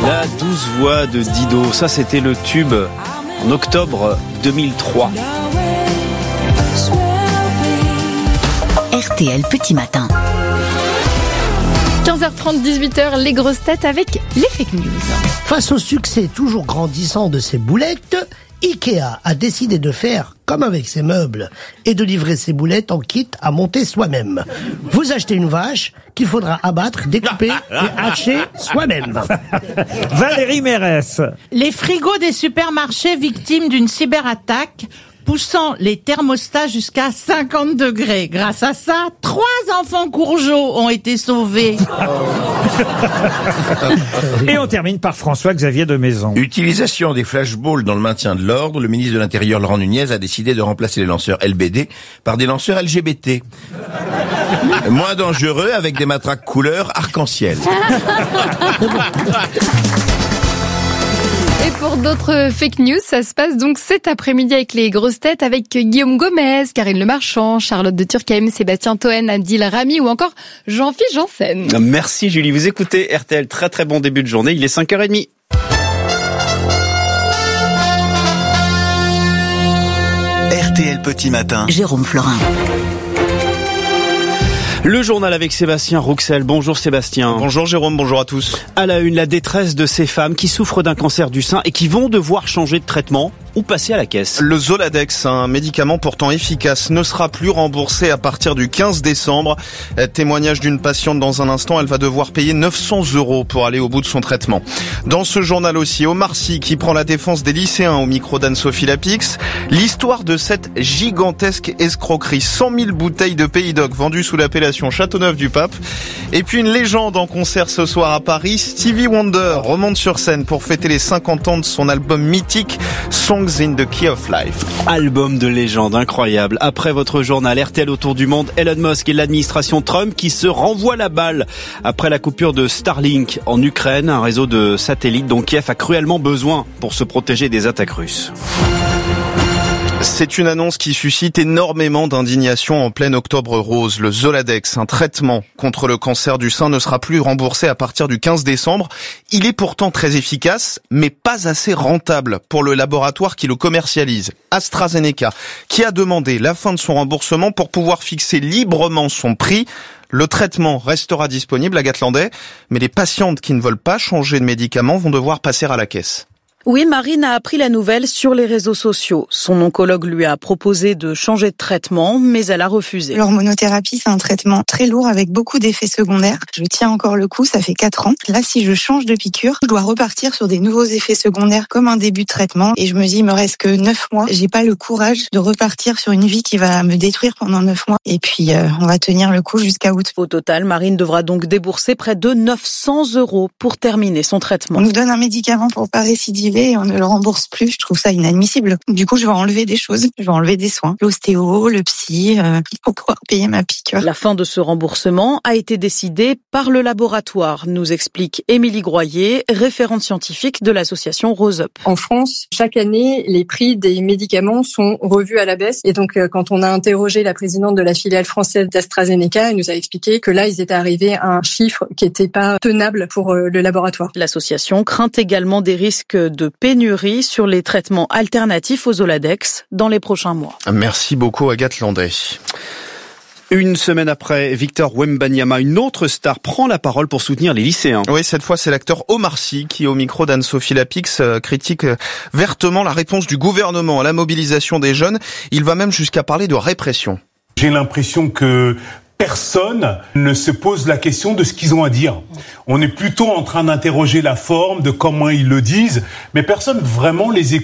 La douce voix de Dido, ça c'était le tube en octobre 2003. RTL Petit Matin. 15h30, 18h, les grosses têtes avec les fake news. Face au succès toujours grandissant de ses boulettes, Ikea a décidé de faire comme avec ses meubles et de livrer ses boulettes en kit à monter soi-même. Vous achetez une vache qu'il faudra abattre, découper et hacher soi-même. Valérie Mérès. Les frigos des supermarchés victimes d'une cyberattaque, poussant les thermostats jusqu'à 50 degrés. Grâce à ça, 3 enfants courgeaux ont été sauvés. Et on termine par François-Xavier de Maison. Utilisation des flashballs dans le maintien de l'ordre. Le ministre de l'Intérieur, Laurent Nunez, a décidé de remplacer les lanceurs LBD par des lanceurs LGBT. Moins dangereux, avec des matraques couleur arc-en-ciel. Et pour d'autres fake news, ça se passe donc cet après-midi avec les grosses têtes avec Guillaume Gomez, Karine Le Marchand, Charlotte de Turckheim, Sébastien Toen, Adil Rami ou encore Jean-Philippe Janssen. Merci Julie, vous écoutez RTL, très très bon début de journée, il est 5h30. RTL Petit Matin. Jérôme Florin. Le journal avec Sébastien Rouxel. Bonjour Sébastien. Bonjour Jérôme, bonjour à tous. À la une, la détresse de ces femmes qui souffrent d'un cancer du sein et qui vont devoir changer de traitement ou passer à la caisse. Le Zoladex, un médicament pourtant efficace, ne sera plus remboursé à partir du 15 décembre. Témoignage d'une patiente dans un instant, elle va devoir payer 900 € pour aller au bout de son traitement. Dans ce journal aussi, Omar Sy qui prend la défense des lycéens au micro d'Anne-Sophie Lapix. L'histoire de cette gigantesque escroquerie. 100 000 bouteilles de Pays d'Oc vendues sous l'appellation Châteauneuf-du-Pape. Et puis une légende en concert ce soir à Paris. Stevie Wonder remonte sur scène pour fêter les 50 ans de son album mythique Songs in the Key of Life. Album de légende incroyable. Après votre journal RTL autour du monde, Elon Musk et l'administration Trump qui se renvoient la balle après la coupure de Starlink en Ukraine, un réseau de satellites dont Kiev a cruellement besoin pour se protéger des attaques russes. C'est une annonce qui suscite énormément d'indignation en plein octobre rose. Le Zoladex, un traitement contre le cancer du sein, ne sera plus remboursé à partir du 15 décembre. Il est pourtant très efficace, mais pas assez rentable pour le laboratoire qui le commercialise, AstraZeneca, qui a demandé la fin de son remboursement pour pouvoir fixer librement son prix. Le traitement restera disponible à Gatlandais, mais les patientes qui ne veulent pas changer de médicament vont devoir passer à la caisse. Oui, Marine a appris la nouvelle sur les réseaux sociaux. Son oncologue lui a proposé de changer de traitement, mais elle a refusé. L'hormonothérapie, c'est un traitement très lourd avec beaucoup d'effets secondaires. Je tiens encore le coup, ça fait 4 ans. Là, si je change de piqûre, je dois repartir sur des nouveaux effets secondaires comme un début de traitement. Et je me dis, il me reste que 9 mois. J'ai pas le courage de repartir sur une vie qui va me détruire pendant 9 mois. Et puis, on va tenir le coup jusqu'à août. Au total, Marine devra donc débourser près de 900 € pour terminer son traitement. On nous donne un médicament pour pas récidiver et on ne le rembourse plus. Je trouve ça inadmissible. Du coup, je vais enlever des choses. Je vais enlever des soins. L'ostéo, le psy, il faut pouvoir payer ma piqûre. La fin de ce remboursement a été décidée par le laboratoire, nous explique Émilie Groyer, référente scientifique de l'association Rose Up. En France, chaque année, les prix des médicaments sont revus à la baisse. Et donc, quand on a interrogé la présidente de la filiale française d'AstraZeneca, elle nous a expliqué que là, ils étaient arrivés à un chiffre qui n'était pas tenable pour le laboratoire. L'association craint également des risques de pénurie sur les traitements alternatifs aux Zoladex dans les prochains mois. Merci beaucoup Agathe Landais. Une semaine après, Victor Wembanyama, une autre star, prend la parole pour soutenir les lycéens. Oui, cette fois, c'est l'acteur Omar Sy qui, au micro d'Anne-Sophie Lapix, critique vertement la réponse du gouvernement à la mobilisation des jeunes. Il va même jusqu'à parler de répression. J'ai l'impression que personne ne se pose la question de ce qu'ils ont à dire. On est plutôt en train d'interroger la forme, de comment ils le disent, mais personne vraiment les écoute.